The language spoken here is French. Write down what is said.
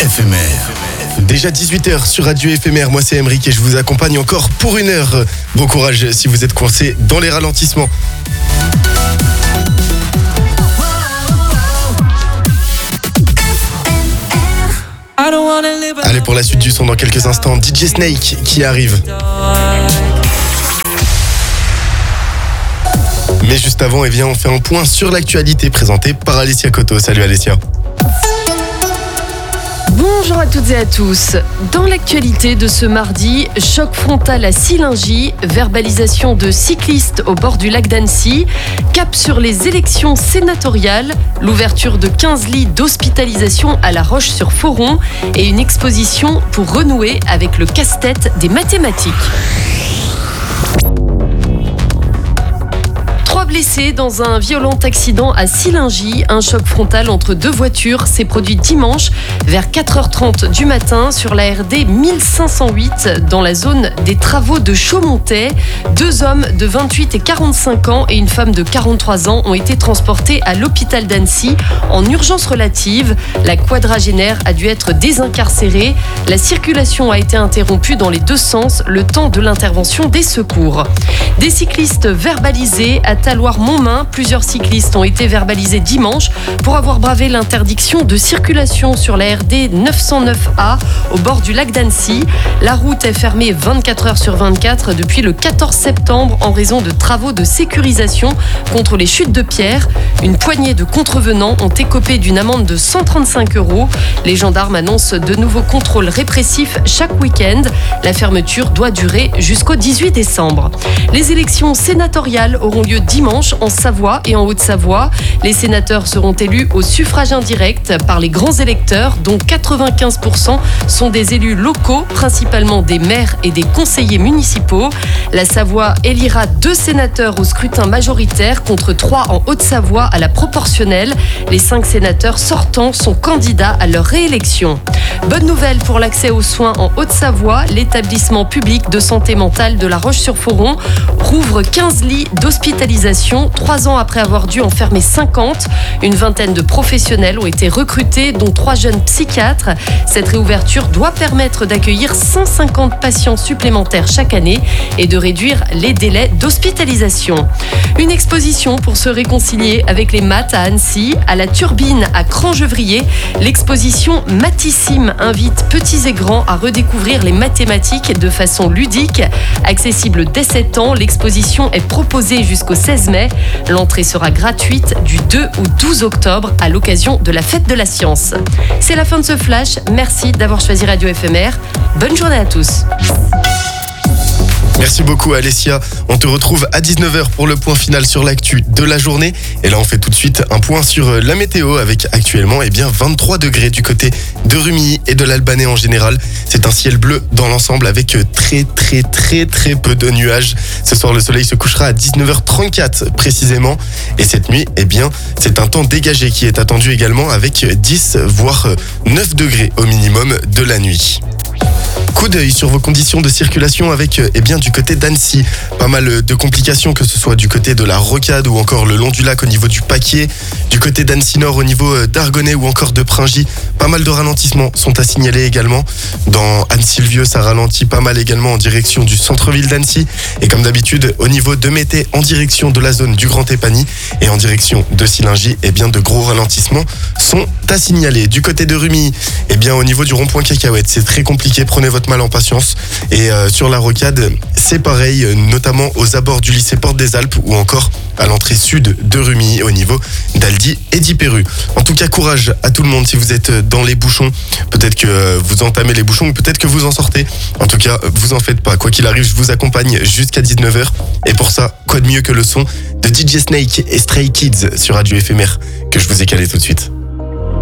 éphémère. Déjà 18h sur Radio Éphémère, moi c'est Emeric et je vous accompagne encore pour 1 heure. Bon courage si vous êtes coincé dans les ralentissements. Allez, pour la suite du son dans quelques instants, DJ Snake qui arrive. Mais juste avant, on fait un point sur l'actualité présentée par Alessia Coto. Salut Alessia. Bonjour à toutes et à tous. Dans l'actualité de ce mardi, choc frontal à Sillingy, verbalisation de cyclistes au bord du lac d'Annecy, cap sur les élections sénatoriales, l'ouverture de 15 lits d'hospitalisation à La Roche-sur-Foron et une exposition pour renouer avec le casse-tête des mathématiques. 3 blessés dans un violent accident à Sillingy. Un choc frontal entre 2 voitures s'est produit dimanche vers 4h30 du matin sur la RD 1508 dans la zone des travaux de Chaumontet. 2 hommes de 28 et 45 ans et une femme de 43 ans ont été transportés à l'hôpital d'Annecy en urgence relative. La quadragénaire a dû être désincarcérée. La circulation a été interrompue dans les 2 sens le temps de l'intervention des secours. Des cyclistes verbalisés à Talloires-Montmain. Plusieurs cyclistes ont été verbalisés dimanche pour avoir bravé l'interdiction de circulation sur la RD 909A au bord du lac d'Annecy. La route est fermée 24 heures sur 24 depuis le 14 septembre en raison de travaux de sécurisation contre les chutes de pierres. Une poignée de contrevenants ont écopé d'une amende de 135 €. Les gendarmes annoncent de nouveaux contrôles répressifs chaque week-end. La fermeture doit durer jusqu'au 18 décembre. Les élections sénatoriales auront lieu dimanche en Savoie et en Haute-Savoie. Les sénateurs seront élus au suffrage indirect par les grands électeurs, dont 95% sont des élus locaux, principalement des maires et des conseillers municipaux. La Savoie élira 2 sénateurs au scrutin majoritaire contre 3 en Haute-Savoie à la proportionnelle. Les 5 sénateurs sortants sont candidats à leur réélection. Bonne nouvelle pour l'accès aux soins en Haute-Savoie. L'établissement public de santé mentale de La Roche-sur-Foron rouvre 15 lits d'hospitalisation 3 ans après avoir dû en fermer 50. Une vingtaine de professionnels ont été recrutés, dont 3 jeunes psychiatres. Cette réouverture doit permettre d'accueillir 150 patients supplémentaires chaque année et de réduire les délais d'hospitalisation. Une exposition pour se réconcilier avec les maths à Annecy, à la Turbine à Crangevrier. L'exposition Mathissime invite petits et grands à redécouvrir les mathématiques de façon ludique. Accessible dès 7 ans, l'exposition est proposée jusqu'au 16 mai. L'entrée sera gratuite du 2 au 12 octobre à l'occasion de la fête de la science. C'est la fin de ce flash. Merci d'avoir choisi Radio Éphémère. Bonne journée à tous. Merci beaucoup Alessia. On te retrouve à 19h pour le point final sur l'actu de la journée. Et là on fait tout de suite un point sur la météo avec actuellement 23 degrés du côté de Rumilly et de l'Albanais en général. C'est un ciel bleu dans l'ensemble avec très peu de nuages. Ce soir le soleil se couchera à 19h34 précisément. Et cette nuit, c'est un temps dégagé qui est attendu également avec 10 voire 9 degrés au minimum de la nuit. Coup d'œil sur vos conditions de circulation avec du côté d'Annecy. Pas mal de complications, que ce soit du côté de la Rocade ou encore le long du lac au niveau du Paquier, du côté d'Annecy Nord au niveau d'Argonnet ou encore de Pringy. Pas mal de ralentissements sont à signaler également. Dans Annecy-le-Vieux, ça ralentit pas mal également en direction du centre-ville d'Annecy. Et comme d'habitude, au niveau de Mété, en direction de la zone du Grand Épany et en direction de Sillingy, de gros ralentissements sont à signaler. Du côté de Rumilly, au niveau du rond-point Cacahuète, c'est très compliqué. Prenez votre mal en patience. Et sur la Rocade, c'est pareil, notamment aux abords du lycée Porte des Alpes ou encore à l'entrée sud de Rumilly au niveau d'Aldi et d'Hyper-U. En tout cas, courage à tout le monde si vous êtes dans les bouchons. Peut-être que vous entamez les bouchons ou peut-être que vous en sortez. En tout cas, vous en faites pas. Quoi qu'il arrive, je vous accompagne jusqu'à 19h. Et pour ça, quoi de mieux que le son de DJ Snake et Stray Kids sur Radio Éphémère que je vous ai calé tout de suite.